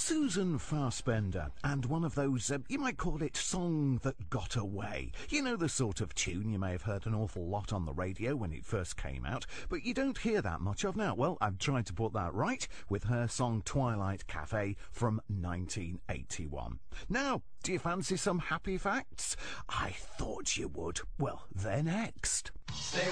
Susan Fassbender, and one of those, you might call it song that got away. You know, the sort of tune you may have heard an awful lot on the radio when it first came out, but you don't hear that much of now. Well, I've tried to put that right with her song Twilight Cafe from 1981. Now, do you fancy some happy facts? I thought you would. Well, they're next. Stay